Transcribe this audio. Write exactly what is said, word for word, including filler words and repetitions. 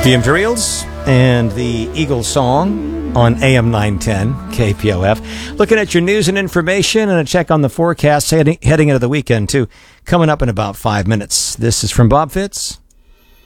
The Imperials and the Eagle Song on A M nine ten K P O F. Looking at your news and information and a check on the forecast heading, heading into the weekend, too. Coming up in about five minutes. This is from Bob Fitz.